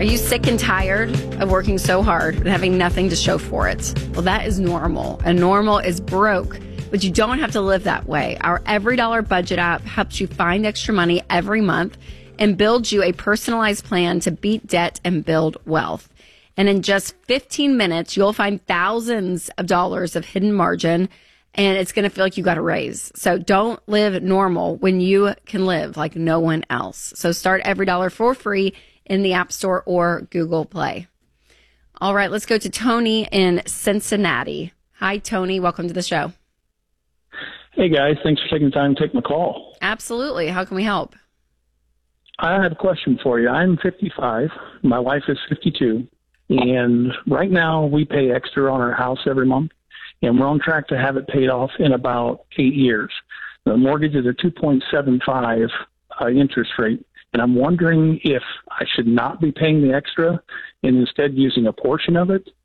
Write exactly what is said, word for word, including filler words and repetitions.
Are you sick and tired of working so hard and having nothing to show for it? Well, that is normal, and normal is broke, but you don't have to live that way. Our Every Dollar Budget app helps you find extra money every month and builds you a personalized plan to beat debt and build wealth. And in just fifteen minutes, you'll find thousands of dollars of hidden margin, and it's going to feel like you got a raise. So don't live normal when you can live like no one else. So start Every Dollar for free in the App Store or Google Play. All right, let's go to Tony in Cincinnati. Hi, Tony. Welcome to the show. Hey, guys. Thanks for taking the time to take my call. Absolutely. How can we help? I have a question for you. I'm fifty-five. My wife is fifty-two. And right now we pay extra on our house every month, and we're on track to have it paid off in about eight years. The mortgage is a two point seven five uh, interest rate, and I'm wondering if I should not be paying the extra and instead using a portion of it